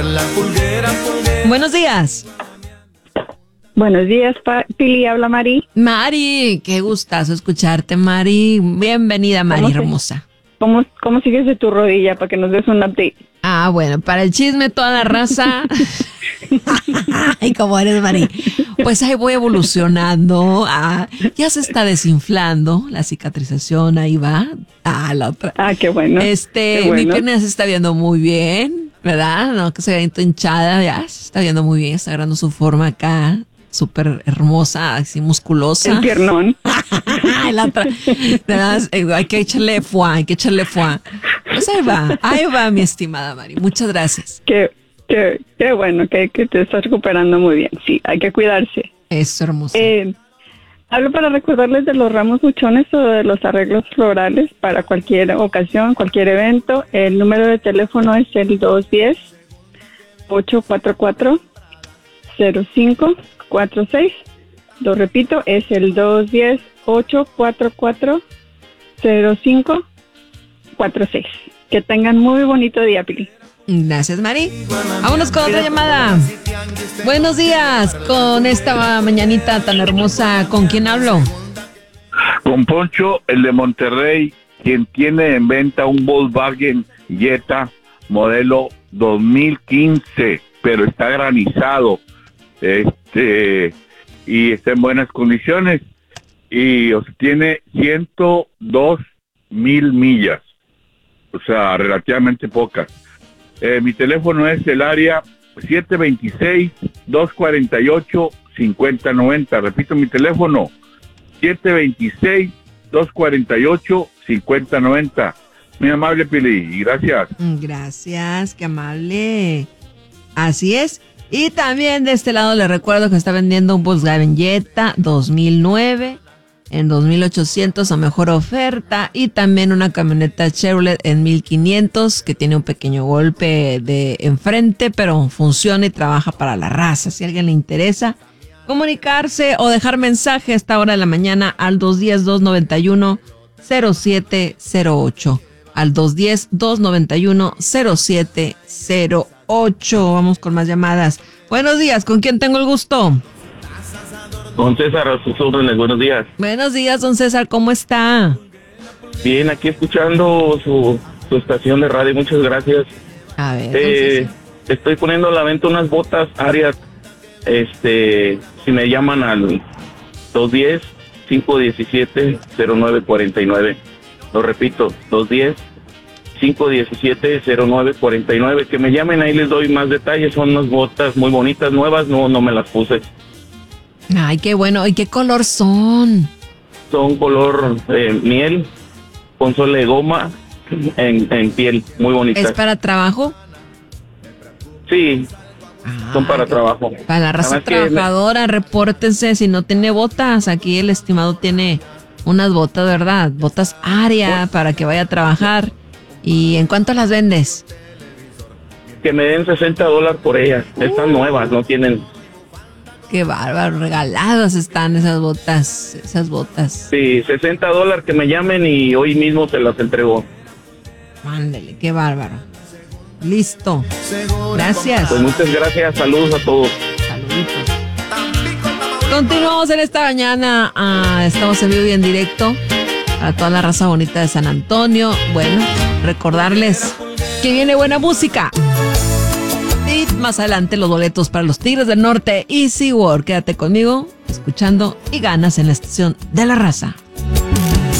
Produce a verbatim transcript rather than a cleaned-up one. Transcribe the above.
Buenos días. Buenos días, pa- Pili, habla Mari. Mari, qué gustazo escucharte, Mari. Bienvenida, Mari ¿Cómo se- hermosa. ¿Cómo, ¿Cómo sigues de tu rodilla para que nos des un update? Ah, bueno, para el chisme toda la raza. Ay, cómo eres, Mari. Pues ahí voy evolucionando. Ah, ya se está desinflando la cicatrización, ahí va. Ah, la otra. Ah, qué bueno. Este, qué bueno. mi pierna se está viendo muy bien, ¿verdad? No, que se vea hinchada, ya se está viendo muy bien, está agarrando su forma acá, súper hermosa, así musculosa. El piernón. Ay, la otra. ¿Verdad? Hay que echarle foie, hay que echarle foie. Pues ahí va, ahí va, mi estimada Mari. Muchas gracias. Qué, qué, qué bueno que, que te estás recuperando muy bien. Sí, hay que cuidarse. Eso, hermoso. Eh, hablo para recordarles de los ramos buchones o de los arreglos florales para cualquier ocasión, cualquier evento. El número de teléfono es el dos uno cero, ocho cuatro cuatro, cero cinco cuatro seis. Lo repito, es el dos uno cero, ocho cuatro cuatro, cero cinco cuatro seis. Que tengan muy bonito día, Pili. Gracias, Mari. Vámonos con otra llamada. Buenos días, con esta mañanita tan hermosa, ¿con quién hablo? Con Poncho, el de Monterrey, quien tiene en venta un Volkswagen Jetta modelo dos mil quince, pero está granizado, este, y está en buenas condiciones, y o sea, tiene ciento dos mil millas, o sea, relativamente pocas. Eh, mi teléfono es el área siete dos seis, dos cuatro ocho, cinco cero nueve cero. Repito mi teléfono, siete dos seis, dos cuatro ocho, cinco cero nueve cero. Muy amable, Pili, y gracias. Gracias, qué amable. Así es. Y también de este lado les recuerdo que está vendiendo un Volkswagen Jetta dos mil nueve en dos mil ochocientos a mejor oferta, y también una camioneta Chevrolet en mil quinientos que tiene un pequeño golpe de enfrente, pero funciona y trabaja para la raza. Si a alguien le interesa comunicarse o dejar mensaje a esta hora de la mañana al dos uno cero, dos nueve uno, cero siete cero ocho. Al dos uno cero, dos nueve uno, cero siete cero ocho. Vamos con más llamadas. Buenos días, ¿con quién tengo el gusto? Con César, a sus órdenes, buenos días. Buenos días, don César, ¿cómo está? Bien, aquí escuchando su, su estación de radio, muchas gracias. A ver, eh, estoy poniendo a la venta unas botas Ariat, este, si me llaman al dos uno cero, cinco uno siete, cero nueve cuatro nueve. Lo repito, dos uno cero, cinco uno siete, cero nueve cuatro nueve. Que me llamen, ahí les doy más detalles. Son unas botas muy bonitas, nuevas, no, no me las puse. Ay, qué bueno. ¿Y qué color son? Son color eh, miel, con sol de goma, en, en piel, muy bonitas. ¿Es para trabajo? Sí, ah, son para trabajo. Para la raza Nada más que trabajadora, repórtense si no tiene botas. Aquí el estimado tiene unas botas, ¿verdad? Botas Aria para que vaya a trabajar. ¿Y en cuánto las vendes? Que me den sesenta dólares por ellas. Están Uh. nuevas, no tienen... Qué bárbaro, regaladas están esas botas, esas botas. Sí, sesenta dólares, que me llamen y hoy mismo se las entrego. Mándele, qué bárbaro. Listo. Gracias. Pues muchas gracias, saludos a todos. Saluditos. Continuamos en esta mañana. Ah, estamos en vivo y en directo para toda la raza bonita de San Antonio. Bueno, recordarles que viene buena música. Y más adelante los boletos para los Tigres del Norte y SeaWorld. Quédate conmigo, escuchando y ganas en la estación de la raza.